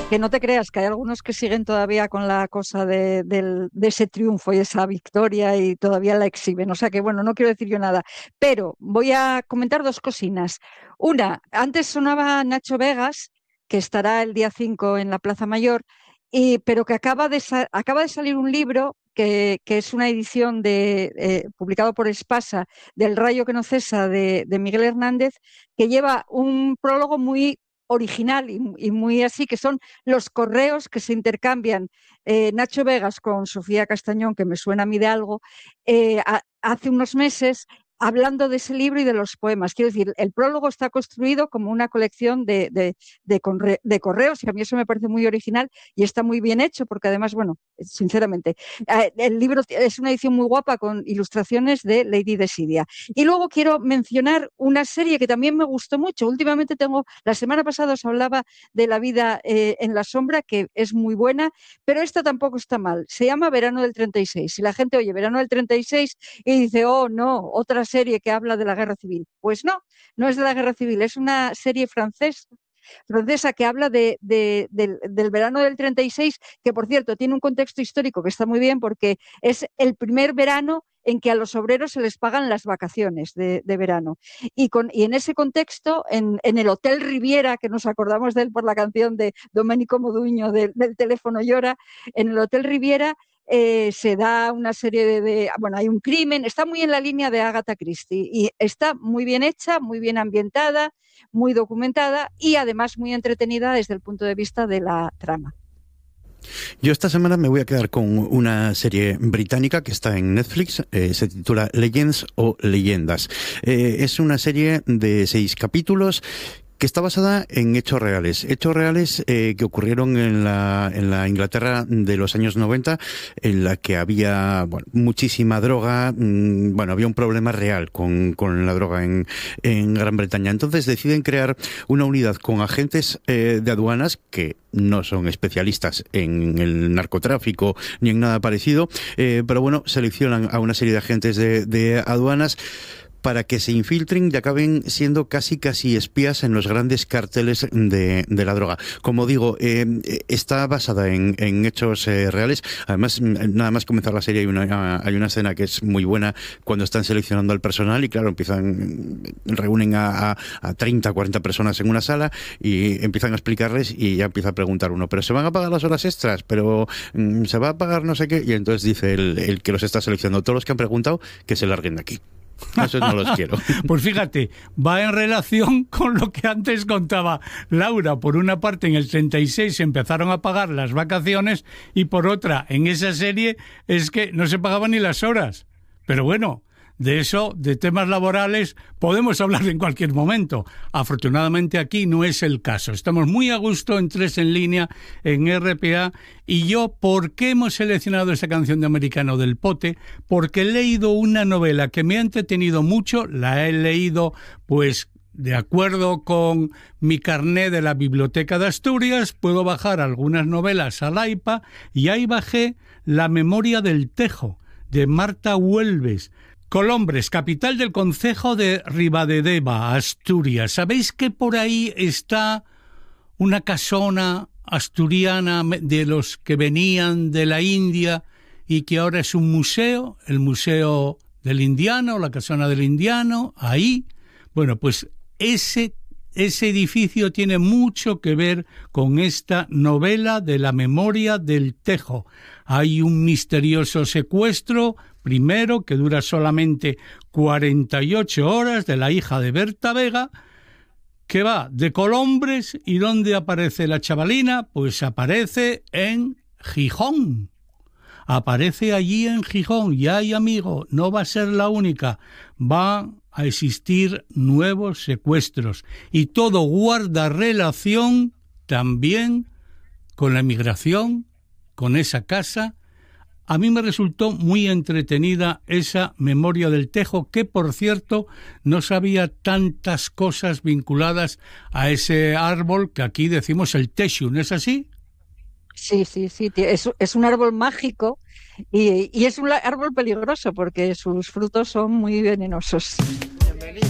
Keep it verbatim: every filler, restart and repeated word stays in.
Que no te creas, que hay algunos que siguen todavía con la cosa de, del- de ese triunfo y esa victoria y todavía la exhiben. O sea que, bueno, no quiero decir yo nada. Pero voy a comentar dos cocinas. Una, antes sonaba Nacho Vegas, que estará el día cinco en la Plaza Mayor, y, pero que acaba de, sa- acaba de salir un libro que, que es una edición de, eh, publicado por Espasa, del Rayo que no cesa, de, de Miguel Hernández, que lleva un prólogo muy original y, y muy así, que son los correos que se intercambian eh, Nacho Vegas con Sofía Castañón, que me suena a mí de algo, eh, a- hace unos meses, hablando de ese libro y de los poemas. Quiero decir, el prólogo está construido como una colección de, de, de, corre, de correos, y a mí eso me parece muy original y está muy bien hecho, porque además, bueno, sinceramente, eh, el libro es una edición muy guapa con ilustraciones de Lady Desidia. Y luego quiero mencionar una serie que también me gustó mucho. Últimamente tengo, la semana pasada os hablaba de La vida eh, en la sombra, que es muy buena, pero esta tampoco está mal. Se llama Verano del treinta y seis. Si la gente oye Verano del treinta y seis y dice, oh, no, otra serie que habla de la guerra civil. Pues no, no es de la guerra civil, es una serie francesa francesa que habla de, de, del, del verano del treinta y seis, que por cierto tiene un contexto histórico que está muy bien porque es el primer verano en que a los obreros se les pagan las vacaciones de, de verano. Y, con, y en ese contexto, en, en el Hotel Riviera, que nos acordamos de él por la canción de Domenico Moduño del, del Teléfono Llora, en el Hotel Riviera eh, se da una serie de, de, bueno, hay un crimen, está muy en la línea de Agatha Christie y está muy bien hecha, muy bien ambientada, muy documentada y además muy entretenida desde el punto de vista de la trama. Yo esta semana me voy a quedar con una serie británica que está en Netflix, eh, se titula Legends o Leyendas. Eh, es una serie de seis capítulos que está basada en hechos reales, hechos reales eh, que ocurrieron en la, en la Inglaterra de los años noventa, en la que había bueno, muchísima droga, mmm, bueno, había un problema real con, con la droga en, en Gran Bretaña. Entonces deciden crear una unidad con agentes eh, de aduanas que no son especialistas en el narcotráfico ni en nada parecido, eh, pero bueno, seleccionan a una serie de agentes de, de aduanas para que se infiltren y acaben siendo casi casi espías en los grandes carteles de, de la droga. Como digo, eh, está basada en, en hechos eh, reales. Además, nada más comenzar la serie hay una, hay una escena que es muy buena cuando están seleccionando al personal y claro, empiezan, reúnen a, a, a treinta, cuarenta personas en una sala y empiezan a explicarles y ya empieza a preguntar uno, pero ¿se van a pagar las horas extras? ¿Pero mm, se va a pagar no sé qué? Y entonces dice el, el que los está seleccionando, todos los que han preguntado, que se larguen de aquí. Esos no los quiero. Pues fíjate, va en relación con lo que antes contaba Laura. Por una parte, en el treinta y seis se empezaron a pagar las vacaciones y por otra, en esa serie, es que no se pagaban ni las horas. Pero bueno, de eso, de temas laborales, podemos hablar en cualquier momento. Afortunadamente aquí no es el caso. Estamos muy a gusto en Tres en Línea, en R P A. Y yo, ¿por qué hemos seleccionado esta canción de Americano del Pote? Porque he leído una novela que me ha entretenido mucho. La he leído, pues, de acuerdo con mi carné de la Biblioteca de Asturias. Puedo bajar algunas novelas al iPad y ahí bajé La memoria del Tejo, de Marta Huelves. Colombres, capital del concejo de Ribadedeva, Asturias. ¿Sabéis que por ahí está una casona asturiana de los que venían de la India y que ahora es un museo, el Museo del Indiano, la casona del Indiano, ahí? Bueno, pues ese, ese edificio tiene mucho que ver con esta novela de La memoria del Tejo. Hay un misterioso secuestro, primero, que dura solamente cuarenta y ocho horas, de la hija de Berta Vega, que va de Colombres. ¿Y dónde aparece la chavalina? Pues aparece en Gijón. Aparece allí en Gijón. Y ay, amigo, no va a ser la única. Va a existir nuevos secuestros. Y todo guarda relación también con la emigración, con esa casa. A mí me resultó muy entretenida esa memoria del Tejo, que por cierto no sabía tantas cosas vinculadas a ese árbol que aquí decimos el Texu, ¿no es así? Sí, sí, sí, es, es un árbol mágico y, y es un árbol peligroso porque sus frutos son muy venenosos.